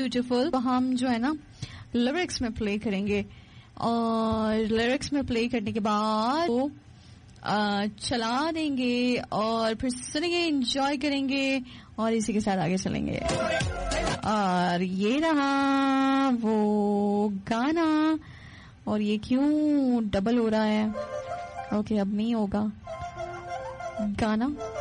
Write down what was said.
Beautiful. तो हम जो है ना लिरिक्स में प्ले करेंगे और लिरिक्स में प्ले करने के बाद वो चला देंगे और फिर सुनेंगे, एंजॉय करेंगे और इसी के साथ आगे चलेंगे। और ये रहा वो गाना। और ये क्यों डबल हो रहा है? ओके, अब नहीं होगा गाना।